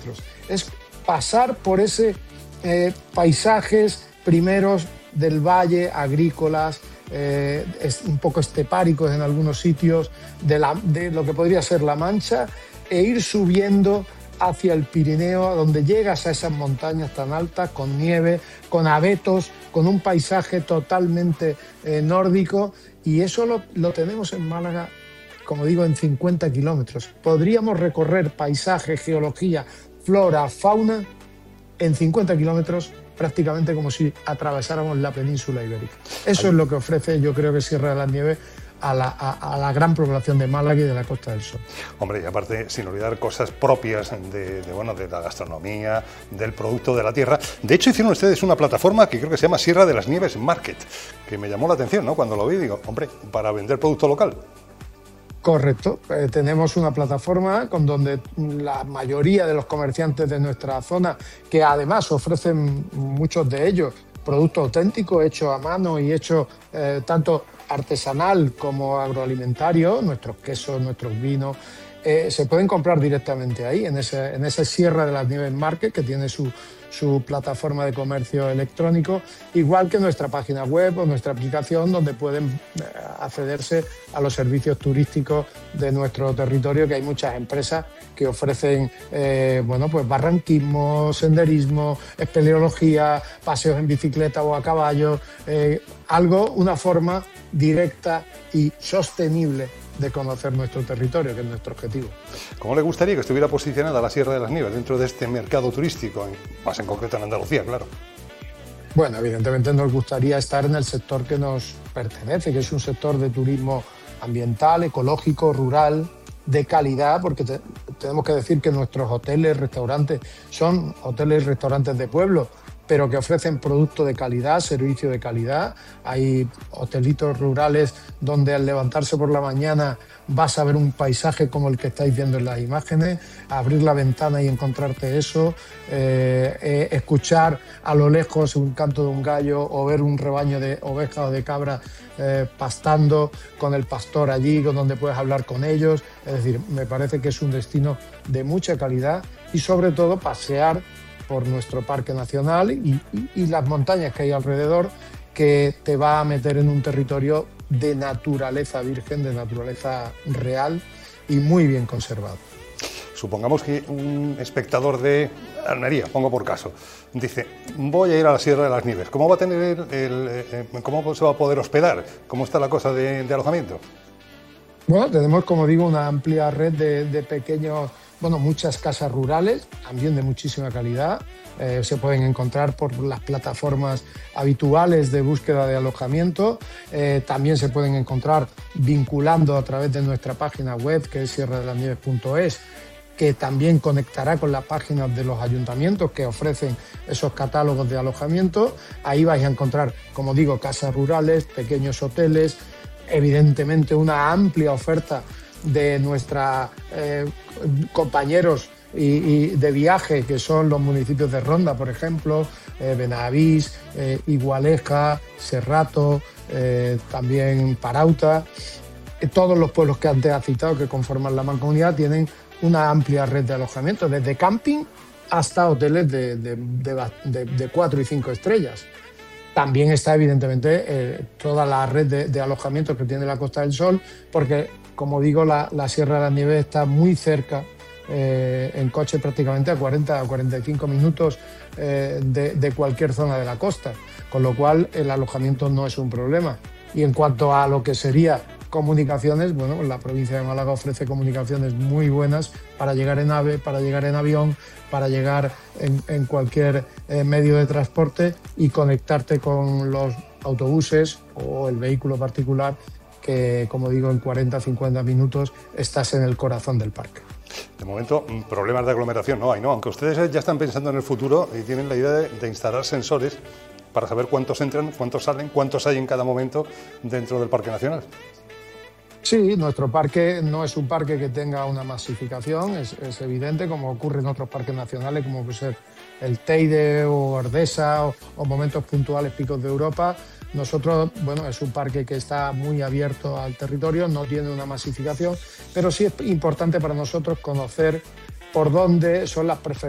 kilómetros. Es pasar por ese paisajes primeros del valle, agrícolas, un poco estepáricos en algunos sitios, de lo que podría ser La Mancha, e ir subiendo hacia el Pirineo, donde llegas a esas montañas tan altas, con nieve, con abetos, con un paisaje totalmente nórdico, y eso lo tenemos en Málaga, como digo, en 50 kilómetros. Podríamos recorrer paisaje, geología, flora, fauna, en 50 kilómetros, prácticamente como si atravesáramos la península ibérica. Eso es lo que ofrece, yo creo, que Sierra de las Nieves a la gran población de Málaga y de la Costa del Sol. Hombre, y aparte, sin olvidar cosas propias de la gastronomía, del producto de la tierra. De hecho, hicieron ustedes una plataforma que creo que se llama Sierra de las Nieves Market, que me llamó la atención, ¿no? Cuando lo vi, digo, hombre, para vender producto local. Correcto. Tenemos una plataforma con donde la mayoría de los comerciantes de nuestra zona, que además ofrecen muchos de ellos producto auténtico, hecho a mano y hecho tanto artesanal como agroalimentario, nuestros quesos, nuestros vinos, se pueden comprar directamente ahí, en esa Sierra de las Nieves Market, que tiene su plataforma de comercio electrónico, igual que nuestra página web o nuestra aplicación, donde pueden accederse a los servicios turísticos de nuestro territorio, que hay muchas empresas que ofrecen pues barranquismo, senderismo, espeleología, paseos en bicicleta o a caballo, una forma directa y sostenible de conocer nuestro territorio, que es nuestro objetivo. ¿Cómo le gustaría que estuviera posicionada la Sierra de las Nieves dentro de este mercado turístico, más en concreto en Andalucía, claro? Bueno, evidentemente nos gustaría estar en el sector que nos pertenece, que es un sector de turismo ambiental, ecológico, rural, de calidad, porque tenemos que decir que nuestros hoteles, restaurantes, son hoteles y restaurantes de pueblo, pero que ofrecen producto de calidad, servicio de calidad. Hay hotelitos rurales donde al levantarse por la mañana vas a ver un paisaje como el que estáis viendo en las imágenes, abrir la ventana y encontrarte eso, escuchar a lo lejos un canto de un gallo o ver un rebaño de ovejas o de cabras pastando con el pastor allí, con donde puedes hablar con ellos. Es decir, me parece que es un destino de mucha calidad y sobre todo pasear por nuestro parque nacional y las montañas que hay alrededor, que te va a meter en un territorio de naturaleza virgen, de naturaleza real y muy bien conservado. Supongamos que un espectador de Almería, pongo por caso, dice, voy a ir a la Sierra de las Nieves. ¿Cómo va a tener cómo se va a poder hospedar? ¿Cómo está la cosa de alojamiento? Bueno, tenemos, como digo, una amplia red de pequeños, muchas casas rurales, también de muchísima calidad. Se pueden encontrar por las plataformas habituales de búsqueda de alojamiento. También se pueden encontrar vinculando a través de nuestra página web, que es sierradelasnieves.es, que también conectará con las páginas de los ayuntamientos que ofrecen esos catálogos de alojamiento. Ahí vais a encontrar, como digo, casas rurales, pequeños hoteles, evidentemente una amplia oferta de nuestros compañeros y de viaje, que son los municipios de Ronda, por ejemplo, Benavís, Igualeja, Serrato, también Parauta. Todos los pueblos que antes ha citado, que conforman la Mancomunidad, tienen una amplia red de alojamiento, desde camping hasta hoteles de 4 y 5 estrellas. También está, evidentemente, toda la red de alojamientos que tiene la Costa del Sol, porque, como digo, la Sierra de las Nieves está muy cerca, en coche prácticamente a 40 o 45 minutos de cualquier zona de la costa, con lo cual el alojamiento no es un problema. Y en cuanto a lo que sería comunicaciones, la provincia de Málaga ofrece comunicaciones muy buenas para llegar en AVE, para llegar en avión, para llegar en cualquier medio de transporte y conectarte con los autobuses o el vehículo particular, que, como digo, en 40-50 minutos estás en el corazón del parque. De momento, problemas de aglomeración no hay, ¿no? Aunque ustedes ya están pensando en el futuro y tienen la idea de instalar sensores para saber cuántos entran, cuántos salen, cuántos hay en cada momento dentro del Parque Nacional. Sí, nuestro parque no es un parque que tenga una masificación, es evidente, como ocurre en otros parques nacionales, como puede ser el Teide o Ordesa o momentos puntuales picos de Europa. Nosotros, es un parque que está muy abierto al territorio, no tiene una masificación, pero sí es importante para nosotros conocer por dónde son las preferencias